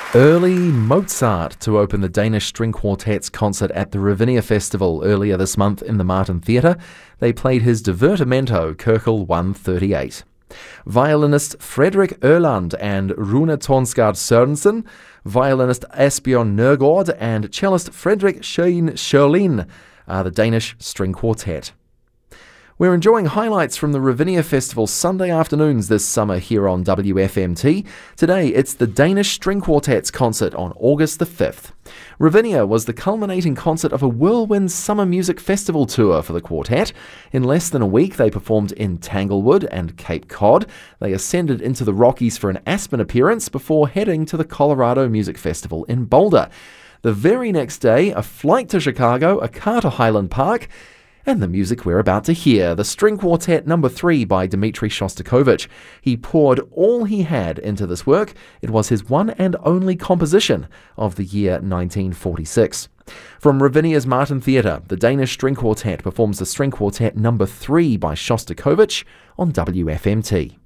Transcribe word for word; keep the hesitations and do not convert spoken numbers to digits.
Early Mozart to open the Danish String Quartet's concert at the Ravinia Festival earlier this month in the Martin Theatre. They played his Divertimento, Köchel one thirty-eight. Violinist Frederik Erland and Rune Tornsgaard Sørensen, violinist Asbjørn Nørgaard and cellist Frederik Schøen Schørlin are the Danish String Quartet. We're enjoying highlights from the Ravinia Festival Sunday afternoons this summer here on W F M T. Today, it's the Danish String Quartet's concert on August the fifth. Ravinia was the culminating concert of a whirlwind summer music festival tour for the quartet. In less than a week, they performed in Tanglewood and Cape Cod. They ascended into the Rockies for an Aspen appearance before heading to the Colorado Music Festival in Boulder. The very next day, a flight to Chicago, a car to Highland Park, and the music we're about to hear, the String Quartet number three by Dmitri Shostakovich. He poured all he had into this work. It was his one and only composition of the year nineteen forty-six. From Ravinia's Martin Theatre, the Danish String Quartet performs the String Quartet number three by Shostakovich on W F M T.